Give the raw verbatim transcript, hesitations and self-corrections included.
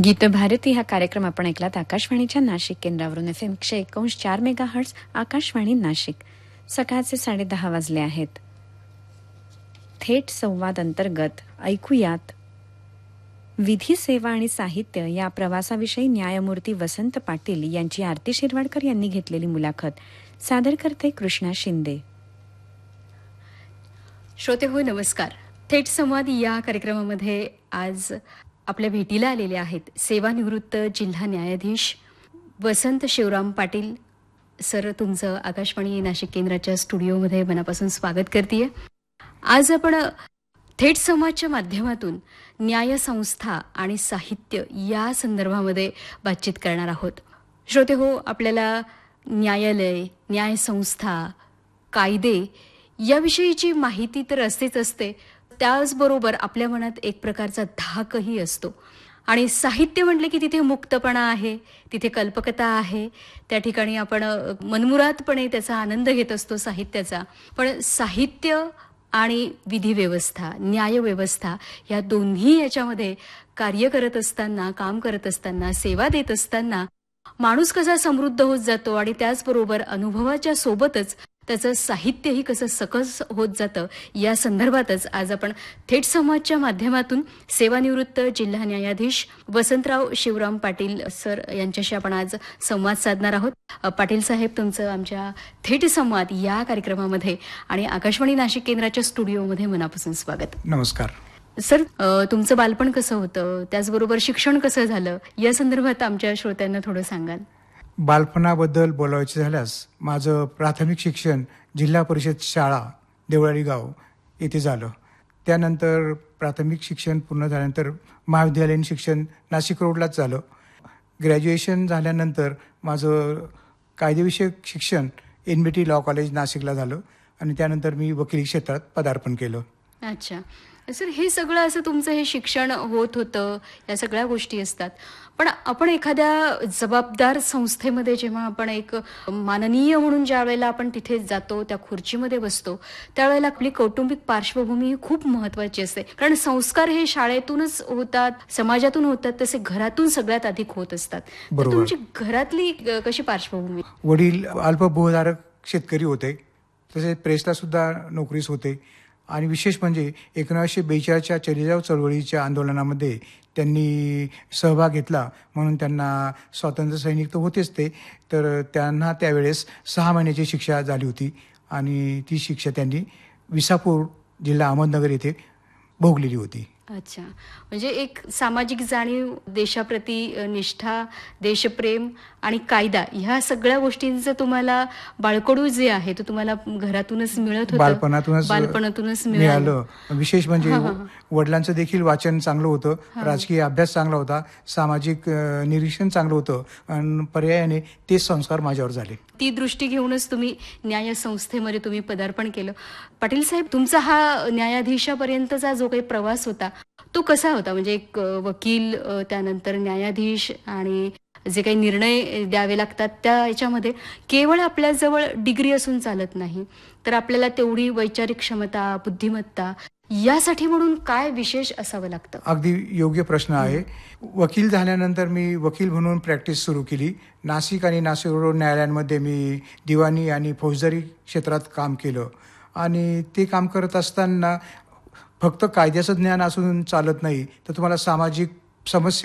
गीतभारती हा कार्यक्रम आपण ऐकलात आकाशवाणीच्या नाशिक केंद्रावरून. एफ एम एकशे एकोणीस चार मेगा हर्ट्स आकाशवाणी नाशिक. सकाळचे साडे दहा वाजले आहेत. थेट संवाद अंतर्गत ऐकूयात विधी सेवा आणि साहित्य या प्रवासाविषयी न्यायमूर्ती वसंत पाटील यांची आरती शिरवाडकर यांनी घेतलेली मुलाखत. सादर करते कृष्णा शिंदे. श्रोते हो, नमस्कार. थेट संवाद या कार्यक्रमामध्ये आज आपल्या भेटीला आलेले आहेत सेवानिवृत्त जिल्हा न्यायाधीश वसंत शिवराम पाटील सर. तुमचं आकाशवाणी नाशिक केंद्राच्या स्टुडिओमध्ये मनापासून स्वागत करते. आज आपण थेट संवादच्या माध्यमातून न्यायसंस्था आणि साहित्य या संदर्भामध्ये बातचीत करणार आहोत. श्रोते हो, आपल्याला न्यायालय, न्यायसंस्था, कायदे याविषयीची माहिती तर असतेच असते, त्याचबरोबर आपल्या मनात एक प्रकारचा धाकही असतो. आणि साहित्य म्हटले की तिथे मुक्तपणा आहे, तिथे कल्पकता आहे, त्या ठिकाणी आपण मनमुरादपणे त्याचा आनंद घेत असतो साहित्याचा. पण साहित्य आणि विधिव्यवस्था, न्यायव्यवस्था या दोन्ही याच्यामध्ये कार्य करत असताना, काम करत असताना, सेवा देत असताना माणूस कसा समृद्ध होत जातो आणि त्याचबरोबर अनुभवाच्या सोबतच त्याचं साहित्यही कसं सकस होत जातं, या संदर्भातच आज आपण थेट संवादच्या माध्यमातून सेवानिवृत्त जिल्हा न्यायाधीश वसंतराव शिवराम पाटील सर यांच्याशी आपण आज संवाद साधणार आहोत. पाटील साहेब, तुमचं आमच्या थेट संवाद या कार्यक्रमामध्ये आणि आकाशवाणी नाशिक केंद्राच्या स्टुडिओमध्ये मनापासून स्वागत. नमस्कार सर. तुमचं बालपण कसं होतं, त्याचबरोबर शिक्षण कसं झालं, या संदर्भात आमच्या श्रोत्यांना थोडं सांगाल. बालपणाबद्दल बोलायचे झाल्यास माझं प्राथमिक शिक्षण जिल्हा परिषद शाळा देवळाली गाव येथे झालं. त्यानंतर प्राथमिक शिक्षण पूर्ण झाल्यानंतर महाविद्यालयीन शिक्षण नाशिक रोडलाच झालं. ग्रॅज्युएशन झाल्यानंतर माझं कायदेविषयक शिक्षण एन बी टी लॉ कॉलेज नाशिकला झालं आणि त्यानंतर मी वकिली क्षेत्रात पदार्पण केलं. अच्छा सर, हे सगळं असं तुमचं हे शिक्षण होत होतं, या सगळ्या गोष्टी असतात. पण आपण एखाद्या जबाबदार संस्थेमध्ये जेव्हा आपण एक माननीय म्हणून ज्या वेळेला आपण तिथे जातो, त्या खुर्चीमध्ये बसतो, त्यावेळेला आपली कौटुंबिक पार्श्वभूमी ही खूप महत्वाची असते. कारण संस्कार हे शाळेतूनच होतात, समाजातून होतात, तसे घरातून सगळ्यात अधिक होत असतात. तर तुमची घरातली कशी पार्श्वभूमी? वडील अल्पभूधारक शेतकरी होते, तसेच प्रेसला सुद्धा नोकरीस होते आणि विशेष म्हणजे एकोणीसशे बेचाळीसच्या चलेजाव चळवळीच्या आंदोलनामध्ये त्यांनी सहभाग घेतला, म्हणून त्यांना स्वातंत्र्य सैनिक तर होतेच ते, तर त्यांना त्यावेळेस सहा महिन्याची शिक्षा झाली होती आणि ती शिक्षा त्यांनी विसापूर जिल्हा अहमदनगर येथे भोगलेली होती. अच्छा, म्हणजे एक सामाजिक जाणीव, देशाप्रती निष्ठा, देशप्रेम आणि कायदा ह्या सगळ्या गोष्टींचं तुम्हाला बाळकडू जे आहे ते तुम्हाला घरातूनच मिळत होतं, बालपणातूनच बालपणातूनच मिळालं. विशेष म्हणजे वडिलांचं देखील वाचन चांगलं होतं, राजकीय अभ्यास चांगला होता, सामाजिक निरीक्षण चांगलं होतं आणि पर्यायाने तेच संस्कार माझ्यावर झाले. ती दृष्टी घेऊनच तुम्ही न्यायसंस्थेमध्ये तुम्ही पदार्पण केलं. पाटील साहेब, तुमचा हा न्यायाधीशापर्यंतचा जो काही प्रवास होता तो कसा होता? म्हणजे एक वकील, त्यानंतर न्यायाधीश आणि जे काही निर्णय द्यावे लागतात त्या याच्यामध्ये केवळ आपल्याजवळ डिग्री असून चालत नाही, तर आपल्याला तेवढी वैचारिक क्षमता, बुद्धिमत्ता यासाठी म्हणून काय विशेष असावं लागतं? अगदी योग्य प्रश्न आहे. वकील झाल्यानंतर मी वकील म्हणून प्रॅक्टिस सुरू केली. नाशिक आणि नाशिक रोड न्यायालयांमध्ये मी दिवाणी आणि फौजदारी क्षेत्रात काम केलं आणि ते काम करत असताना फक्त कायद्याचं ज्ञान असून चालत नाही, तर तुम्हाला सामाजिक समस्या